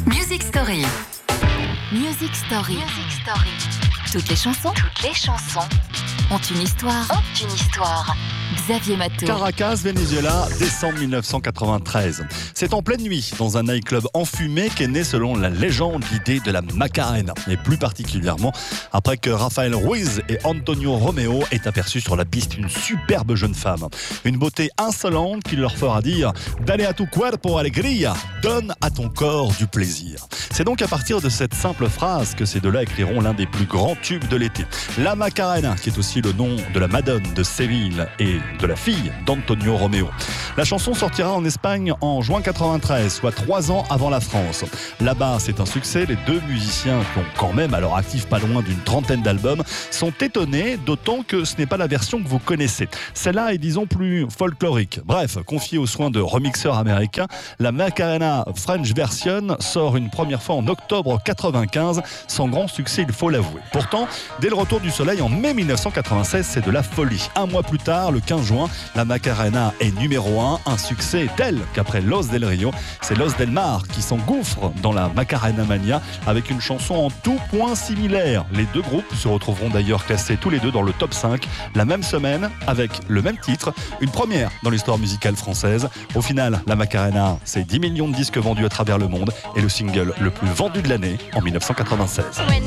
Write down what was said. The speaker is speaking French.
Music Story. Music Story. Music Story. Toutes les chansons ont une histoire. Xavier Matteau. Caracas, Venezuela, décembre 1993. C'est en pleine nuit, dans un nightclub enfumé, qu'est née, selon la légende, l'idée de la Macarena. Et plus particulièrement, après que Rafael Ruiz et Antonio Romeo aient aperçu sur la piste une superbe jeune femme. Une beauté insolente qui leur fera dire « Dale a tu cuerpo alegría », donne à ton corps du plaisir. C'est donc à partir de cette simple phrase que ces deux-là écriront l'un des plus grands tubes de l'été. La Macarena, qui est aussi le nom de la Madone de Séville et de la fille d'Antonio Romeo. La chanson sortira en Espagne en juin 93, soit 3 ans avant la France. Là-bas, c'est un succès. Les deux musiciens, qui ont quand même à leur actif pas loin d'une trentaine d'albums, sont étonnés, d'autant que ce n'est pas la version que vous connaissez. Celle-là est, disons, plus folklorique. Bref, confiée aux soins de remixeurs américains, la Macarena French Version sort une première fois en octobre 95, sans grand succès, il faut l'avouer. Pourtant, dès le retour du soleil en mai 1996, c'est de la folie. Un mois plus tard, le 15 juin, la Macarena est numéro 1, un succès tel qu'après Los del Rio, c'est Los del Mar qui s'engouffre dans la Macarena Mania avec une chanson en tout point similaire. Les deux groupes se retrouveront d'ailleurs classés tous les deux dans le top 5 la même semaine avec le même titre, une première dans l'histoire musicale française. Au final, la Macarena, c'est 10 millions de disques vendus à travers le monde et le single le plus vendu de l'année en 1996.